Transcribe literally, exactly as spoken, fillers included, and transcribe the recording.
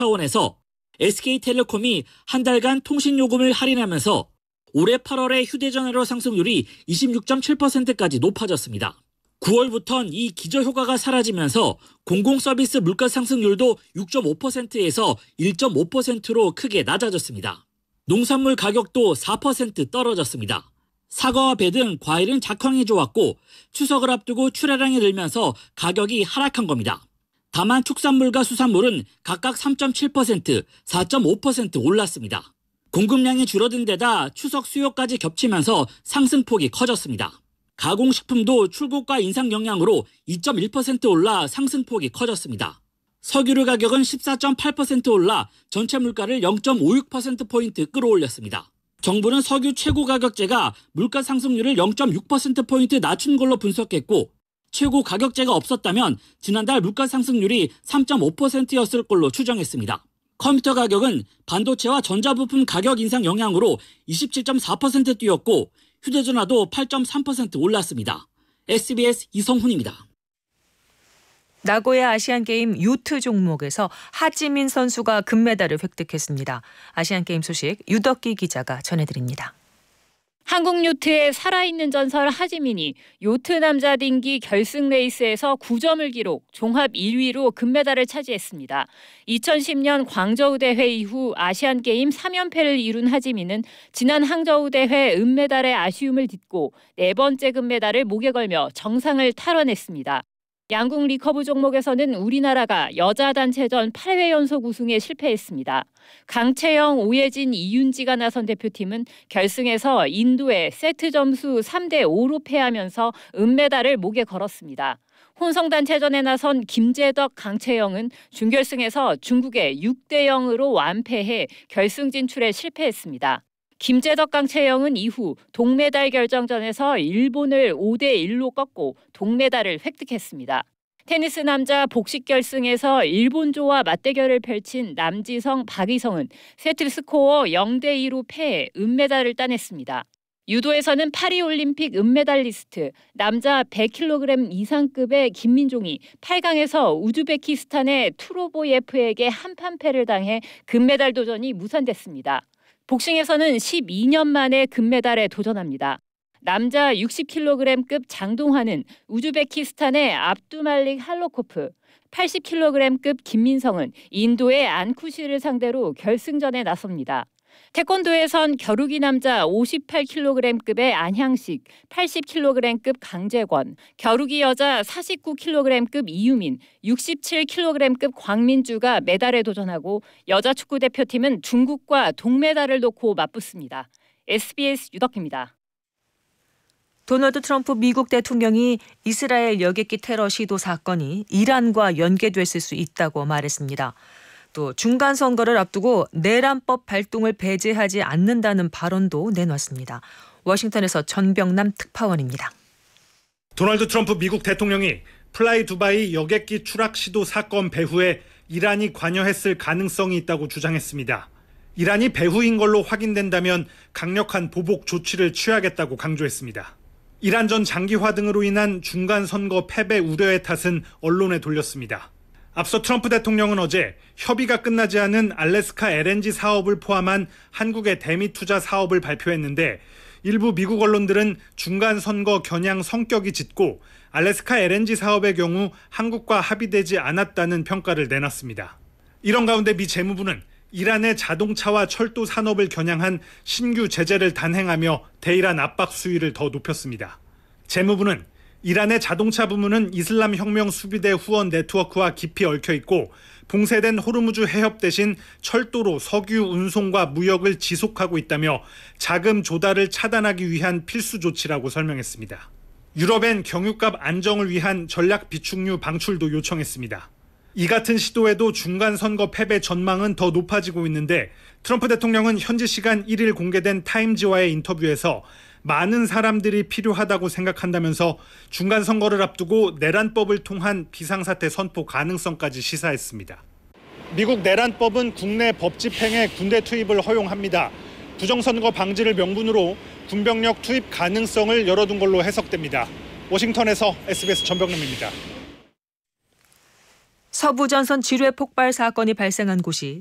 차원에서 에스케이텔레콤이 한 달간 통신요금을 할인하면서 올해 팔월에 휴대전화료 상승률이 이십육 점 칠 퍼센트까지 높아졌습니다. 구월부터는 이 기저효과가 사라지면서 공공서비스 물가 상승률도 육 점 오 퍼센트에서 일 점 오 퍼센트로 크게 낮아졌습니다. 농산물 가격도 사 퍼센트 떨어졌습니다. 사과와 배 등 과일은 작황이 좋았고 추석을 앞두고 출하량이 늘면서 가격이 하락한 겁니다. 다만 축산물과 수산물은 각각 삼 점 칠 퍼센트, 사 점 오 퍼센트 올랐습니다. 공급량이 줄어든 데다 추석 수요까지 겹치면서 상승폭이 커졌습니다. 가공식품도 출고가 인상 영향으로 이 점 일 퍼센트 올라 상승폭이 커졌습니다. 석유류 가격은 십사 점 팔 퍼센트 올라 전체 물가를 영 점 오육 퍼센트포인트 끌어올렸습니다. 정부는 석유 최고 가격제가 물가 상승률을 영 점 육 퍼센트포인트 낮춘 걸로 분석했고 최고 가격제가 없었다면 지난달 물가 상승률이 삼 점 오 퍼센트였을 걸로 추정했습니다. 컴퓨터 가격은 반도체와 전자부품 가격 인상 영향으로 이십칠 점 사 퍼센트 뛰었고 휴대전화도 팔 점 삼 퍼센트 올랐습니다. 에스비에스 이성훈입니다. 나고야 아시안게임 요트 종목에서 하지민 선수가 금메달을 획득했습니다. 아시안게임 소식 유덕기 기자가 전해드립니다. 한국 요트의 살아있는 전설 하지민이 요트 남자 딩기 결승 레이스에서 구 점을 기록, 종합 일 위로 금메달을 차지했습니다. 이천십 년 광저우 대회 이후 아시안게임 삼 연패를 이룬 하지민은 지난 항저우 대회 은메달의 아쉬움을 딛고 네 번째 금메달을 목에 걸며 정상을 탈환했습니다. 양궁 리커브 종목에서는 우리나라가 여자 단체전 팔 회 연속 우승에 실패했습니다. 강채영, 오예진, 이윤지가 나선 대표팀은 결승에서 인도에 세트 점수 삼 대 오로 패하면서 은메달을 목에 걸었습니다. 혼성 단체전에 나선 김재덕, 강채영은 준결승에서 중국에 육 대 영으로 완패해 결승 진출에 실패했습니다. 김재덕, 강채영은 이후 동메달 결정전에서 일본을 오 대 일로 꺾고 동메달을 획득했습니다. 테니스 남자 복식 결승에서 일본조와 맞대결을 펼친 남지성, 박이성은 세트 스코어 영 대 이로 패해 은메달을 따냈습니다. 유도에서는 파리올림픽 은메달리스트 남자 백 킬로그램 이상급의 김민종이 팔 강에서 우즈베키스탄의 투로보예프에게 한판 패를 당해 금메달 도전이 무산됐습니다. 복싱에서는 십이 년 만에 금메달에 도전합니다. 남자 육십 킬로그램급 장동환은 우즈베키스탄의 압두말릭 할로코프, 팔십 킬로그램급 김민성은 인도의 안쿠시를 상대로 결승전에 나섭니다. 태권도에선 겨루기 남자 오십팔 킬로그램급의 안향식, 팔십 킬로그램급 강재권, 겨루기 여자 사십구 킬로그램급 이유민, 육십칠 킬로그램급 광민주가 메달에 도전하고 여자 축구대표팀은 중국과 동메달을 놓고 맞붙습니다. 에스비에스 유덕기입니다. 도널드 트럼프 미국 대통령이 이스라엘 여객기 테러 시도 사건이 이란과 연계됐을 수 있다고 말했습니다. 또 중간 선거를 앞두고 내란법 발동을 배제하지 않는다는 발언도 내놨습니다. 워싱턴에서 전병남 특파원입니다. 도널드 트럼프 미국 대통령이 플라이 두바이 여객기 추락 시도 사건 배후에 이란이 관여했을 가능성이 있다고 주장했습니다. 이란이 배후인 걸로 확인된다면 강력한 보복 조치를 취하겠다고 강조했습니다. 이란 전 장기화 등으로 인한 중간 선거 패배 우려의 탓은 언론에 돌렸습니다. 앞서 트럼프 대통령은 어제 협의가 끝나지 않은 알래스카 엘엔지 사업을 포함한 한국의 대미 투자 사업을 발표했는데 일부 미국 언론들은 중간 선거 겨냥 성격이 짙고 알래스카 엘엔지 사업의 경우 한국과 합의되지 않았다는 평가를 내놨습니다. 이런 가운데 미 재무부는 이란의 자동차와 철도 산업을 겨냥한 신규 제재를 단행하며 대이란 압박 수위를 더 높였습니다. 재무부는 이란의 자동차 부문은 이슬람 혁명 수비대 후원 네트워크와 깊이 얽혀 있고 봉쇄된 호르무즈 해협 대신 철도로 석유 운송과 무역을 지속하고 있다며 자금 조달을 차단하기 위한 필수 조치라고 설명했습니다. 유럽엔 경유값 안정을 위한 전략 비축유 방출도 요청했습니다. 이 같은 시도에도 중간 선거 패배 전망은 더 높아지고 있는데 트럼프 대통령은 현지 시간 일 일 공개된 타임지와의 인터뷰에서 많은 사람들이 필요하다고 생각한다면서 중간 선거를 앞두고 내란법을 통한 비상사태 선포 가능성까지 시사했습니다. 미국 내란법은 국내 법 집행에 군대 투입을 허용합니다. 부정선거 방지를 명분으로 군병력 투입 가능성을 열어둔 걸로 해석됩니다. 워싱턴에서 에스비에스 전병남입니다. 서부전선 지뢰 폭발 사건이 발생한 곳이